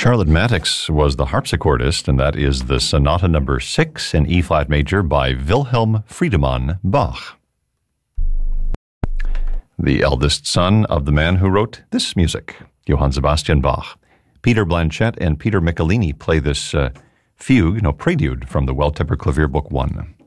Charlotte Mattix was the harpsichordist, and that is the Sonata Number 6 in E-flat major by Wilhelm Friedemann Bach, the eldest son of the man who wrote this music, Johann Sebastian Bach. Peter Blanchett and Peter Michelini play this fugue, prelude from the Well-Tempered Clavier Book 1.